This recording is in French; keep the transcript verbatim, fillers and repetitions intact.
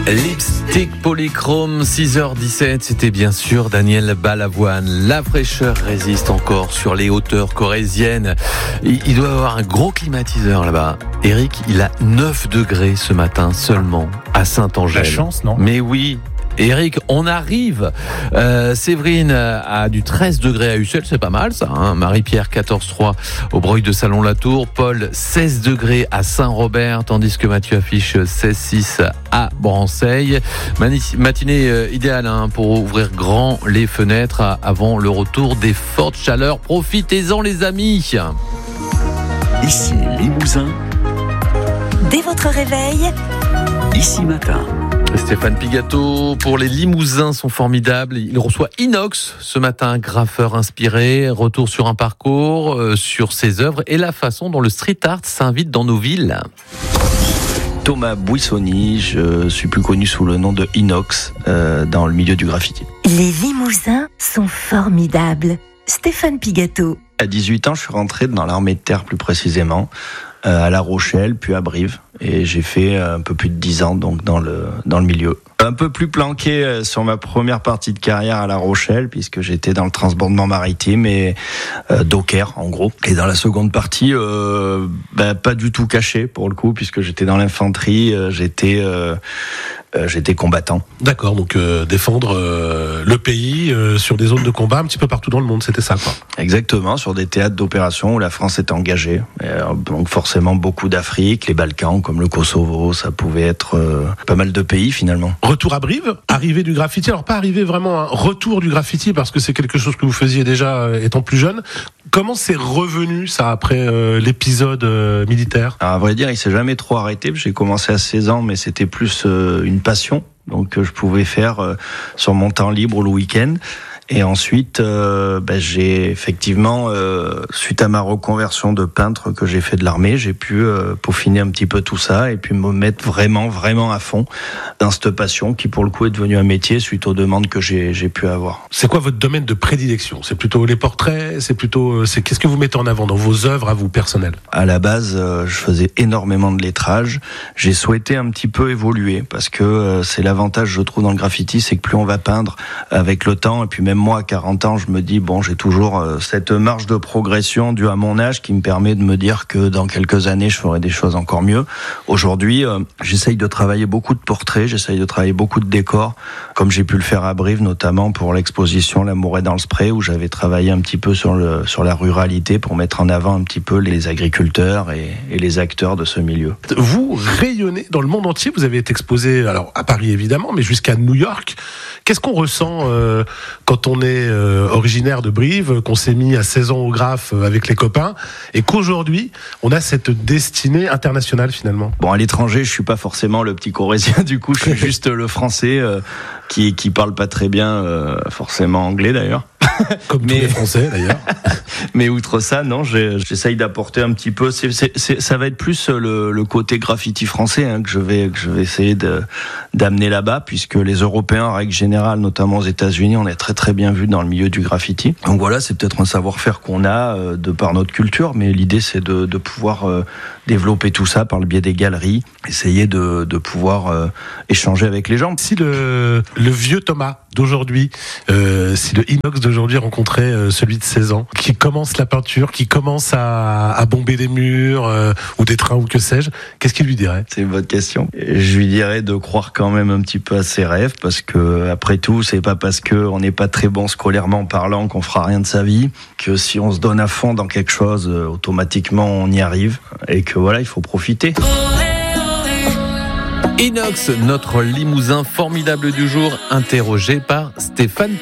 Lipstick Polychrome, six heures dix-sept, c'était bien sûr Daniel Balavoine. La fraîcheur résiste encore sur les hauteurs corréziennes. Il doit y avoir un gros climatiseur là-bas. Eric, il a neuf degrés ce matin seulement à Saint-Angèle. La chance, non ? Mais oui. Eric, on arrive. Euh, Séverine a du treize degrés à Ussel, c'est pas mal ça. Hein. Marie-Pierre quatorze trois au Breuil de Salon-la-Tour. Paul seize degrés à Saint-Robert, tandis que Mathieu affiche seize six à Branceil. Mani- matinée euh, idéale hein, pour ouvrir grand les fenêtres à, avant le retour des fortes chaleurs. Profitez-en les amis. Ici Limousin. Dès votre réveil, Ici Matin. Stéphane Pigato, pour les Limousins sont formidables. Il reçoit Inox ce matin, graffeur inspiré. Retour sur un parcours, euh, sur ses œuvres et la façon dont le street art s'invite dans nos villes. Thomas Buissoni, je suis plus connu sous le nom de Inox euh, dans le milieu du graffiti. les Limousins sont formidables. Stéphane Pigato. À dix-huit ans, je suis rentré dans l'armée de terre plus précisément, euh, à La Rochelle, puis à Brive. Et j'ai fait un peu plus de dix ans donc dans le dans le milieu. Un peu plus planqué sur ma première partie de carrière à La Rochelle, puisque j'étais dans le transbordement maritime et euh, docker en gros. Et dans la seconde partie, euh, bah, pas du tout caché pour le coup, puisque j'étais dans l'infanterie, euh, j'étais euh, euh, j'étais combattant. D'accord, donc euh, défendre euh, le pays euh, sur des zones de combat un petit peu partout dans le monde, c'était ça quoi. Exactement, sur des théâtres d'opération où la France était engagée. Et, euh, donc forcément beaucoup d'Afrique, les Balkans, comme le Kosovo, ça pouvait être euh, pas mal de pays finalement. Retour à Brive, arrivée du graffiti. Alors pas arrivée vraiment, un retour du graffiti parce que c'est quelque chose que vous faisiez déjà euh, étant plus jeune. Comment c'est revenu ça après euh, l'épisode euh, militaire ? Alors, à vrai dire, il s'est jamais trop arrêté. J'ai commencé à seize ans, mais c'était plus euh, une passion. Donc euh, je pouvais faire euh, sur mon temps libre le week-end. Et ensuite, euh, ben, j'ai effectivement, euh, suite à ma reconversion de peintre que j'ai fait de l'armée, j'ai pu euh, peaufiner un petit peu tout ça et puis me mettre vraiment, vraiment à fond dans cette passion qui, pour le coup, est devenue un métier suite aux demandes que j'ai, j'ai pu avoir. C'est quoi votre domaine de prédilection ? C'est plutôt les portraits ? C'est plutôt, c'est qu'est-ce que vous mettez en avant dans vos œuvres à vous personnelles ? À la base, euh, je faisais énormément de lettrage. J'ai souhaité un petit peu évoluer parce que euh, c'est l'avantage, je trouve, dans le graffiti, c'est que plus on va peindre avec le temps et puis même moi, à quarante ans, je me dis, bon, j'ai toujours euh, cette marge de progression due à mon âge qui me permet de me dire que dans quelques années, je ferai des choses encore mieux. Aujourd'hui, euh, j'essaye de travailler beaucoup de portraits, j'essaye de travailler beaucoup de décors, comme j'ai pu le faire à Brive, notamment pour l'exposition L'amour est dans le spray, où j'avais travaillé un petit peu sur, le, sur la ruralité pour mettre en avant un petit peu les agriculteurs et, et les acteurs de ce milieu. Vous rayonnez dans le monde entier, vous avez été exposé, alors à Paris évidemment, mais jusqu'à New York. Qu'est-ce qu'on ressent euh, quand on est euh, originaire de Brive, qu'on s'est mis à seize ans au graphe euh, avec les copains, et qu'aujourd'hui, on a cette destinée internationale finalement ? Bon, à l'étranger, je suis pas forcément le petit corrézien, du coup, je suis juste le français euh, qui qui parle pas très bien, euh, forcément anglais d'ailleurs. Comme mais... tous les Français d'ailleurs. Mais outre ça, non, j'ai, j'essaye d'apporter un petit peu. C'est, c'est, c'est, ça va être plus le, le côté graffiti français hein, que je vais que je vais essayer de, d'amener là-bas, puisque les Européens, en règle générale, notamment aux États-Unis, on est très très bien vus dans le milieu du graffiti. Donc voilà, c'est peut-être un savoir-faire qu'on a euh, de par notre culture, mais l'idée c'est de, de pouvoir euh, développer tout ça par le biais des galeries, essayer de, de pouvoir euh, échanger avec les gens. Si le, le vieux Thomas d'aujourd'hui, euh, si le Inox d'aujourd'hui rencontrait euh, celui de seize ans, qui commence la peinture, qui commence à, à bomber des murs euh, ou des trains ou que sais-je, qu'est-ce qu'il lui dirait ? C'est une bonne question. Je lui dirais de croire quand même un petit peu à ses rêves, parce que après tout, c'est pas parce que on n'est pas très bon scolairement parlant qu'on fera rien de sa vie, que si on se donne à fond dans quelque chose, euh, automatiquement on y arrive, et que voilà, il faut profiter. Inox, notre Limousin formidable du jour, interrogé par Stéphane